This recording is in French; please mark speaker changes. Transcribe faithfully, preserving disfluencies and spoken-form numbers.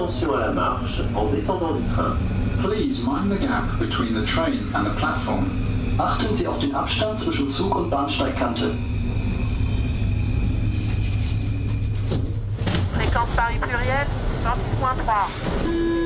Speaker 1: attention à la marche en descendant du train.
Speaker 2: Please mind the gap between the train and the platform.
Speaker 3: Achten Sie auf den Abstand zwischen Zug und Bahnsteigkante.
Speaker 4: Fréquence Paris pluriel, cent six point trois.